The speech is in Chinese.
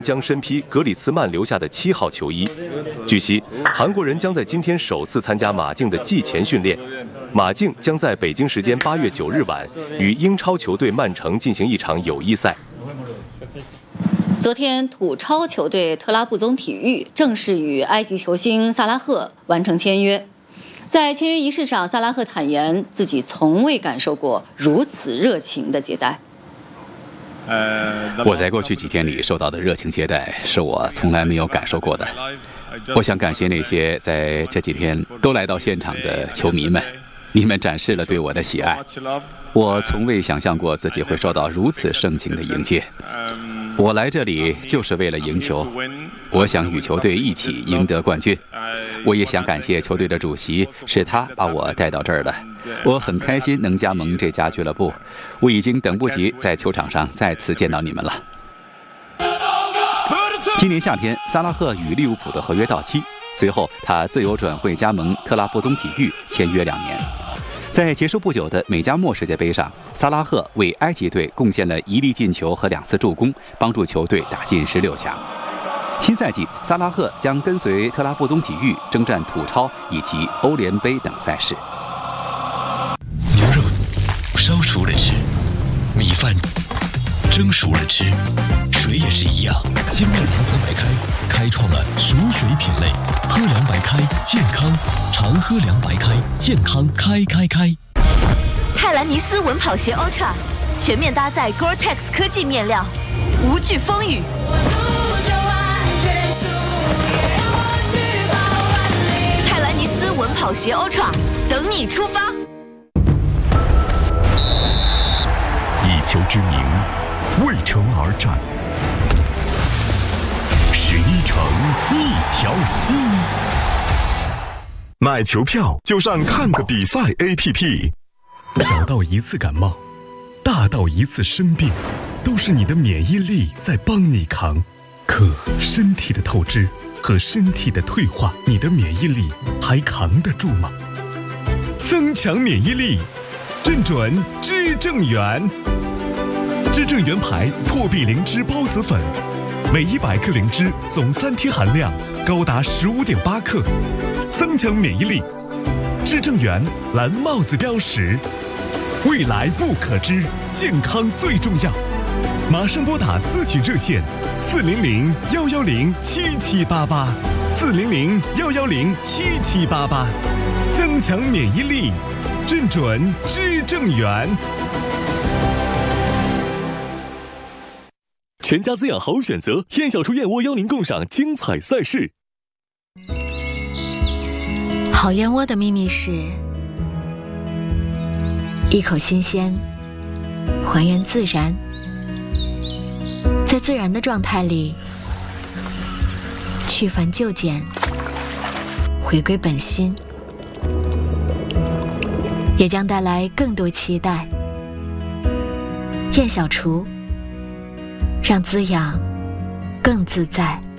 将身披格里兹曼留下的7号球衣。据悉，韩国人将在今天首次参加马竞的季前训练。马竞将在北京时间8月9日晚与英超球队曼城进行一场友谊赛。 昨天，土超球队特拉布宗体育正式与埃及球星萨拉赫完成签约。在签约仪式上，萨拉赫坦言自己从未感受过如此热情的接待。 我在过去几天里受到的热情接待是我从来没有感受过的。我想感谢那些在这几天都来到现场的球迷们，你们展示了对我的喜爱。我从未想象过自己会受到如此盛情的迎接。我来这里就是为了赢球，我想与球队一起赢得冠军。我也想感谢球队的主席，是他把我带到这儿的。我很开心能加盟这家俱乐部，我已经等不及在球场上再次见到你们了。今年夏天，萨拉赫与利物浦的合约到期，随后他自由转会加盟特拉布宗体育，签约2年。在结束不久的美加墨世界杯上，萨拉赫为埃及队贡献了1粒进球和2次助攻，帮助球队打进16强。新赛季，萨拉赫将跟随特拉布宗体育征战土超以及欧联杯等赛事。 牛肉烧熟了吃，米饭蒸熟了吃，水也是一样。精酿长河白开开创了熟水品类，喝凉白开健康，常喝凉白开健康开。 泰兰尼斯稳跑鞋 Ultra 全面搭载 Gore-Tex 科技面料，无惧风雨。泰兰尼斯稳跑鞋 Ultra 等你出发。 以球之名，为城而战。11城一条心。买球票就上看个比赛 APP。小到一次感冒，大到一次生病，都是你的免疫力在帮你扛。可身体的透支和身体的退化，你的免疫力还扛得住吗？增强免疫力，正准知正元。知正元牌破壁灵芝孢子粉，每100克灵芝总3天含量高达15.8克，增强免疫力。知正元蓝帽子标识，未来不可知，健康最重要。马上拨打咨询热线400-110-7788，400-110-7788，增强免疫力，正准知正元。 全家滋养好选择，燕小厨燕窝邀您共赏精彩赛事。 好燕窝的秘密是一口新鲜，还原自然，在自然的状态里去繁就简，回归本心，也将带来更多期待。燕小厨，让滋养更自在。